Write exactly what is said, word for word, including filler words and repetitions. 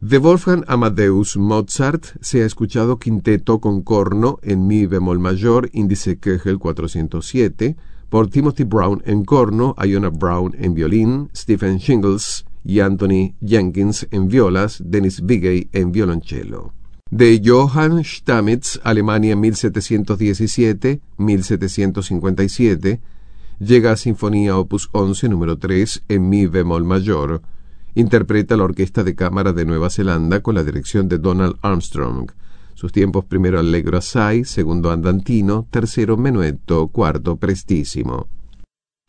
De Wolfgang Amadeus Mozart se ha escuchado quinteto con corno en mi bemol mayor, índice Köchel cuatrocientos siete, por Timothy Brown en corno, Iona Brown en violín, Stephen Shingles y Anthony Jenkins en violas, Dennis Vigay en violonchelo. De Johann Stamitz, Alemania mil setecientos diecisiete a mil setecientos cincuenta y siete, llega Sinfonía Opus once número tres en mi bemol mayor. Interpreta la Orquesta de Cámara de Nueva Zelanda con la dirección de Donald Armstrong. Sus tiempos: primero allegro assai, segundo andantino, tercero menuetto, cuarto prestissimo.